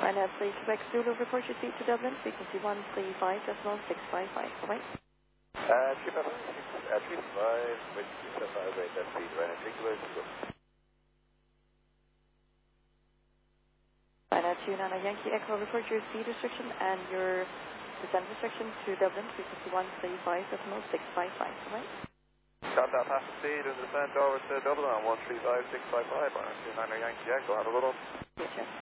Finance, please, Quebec Zulu, report your seat to Dublin, frequency 135.655. Bye-bye. 355, which is 5, wait, that's speed, right, articulate, Finance, Nana Yankee Echo, report your speed restriction and your descent restriction to Dublin, frequency 135.655. Bye-bye. Contact passing speed and descent over to Dublin on 135.655, Finance, Nana Yankee Echo, have a good one. Yes, sir.